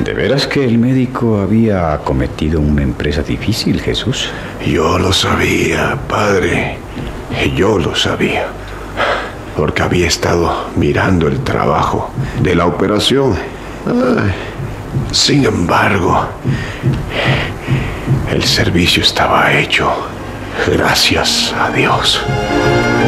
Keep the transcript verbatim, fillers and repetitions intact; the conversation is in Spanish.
¿De veras que el médico había cometido una empresa difícil, Jesús? Yo lo sabía, padre. Yo lo sabía. Porque había estado mirando el trabajo de la operación. Ay, sin embargo, el servicio estaba hecho. Gracias a Dios.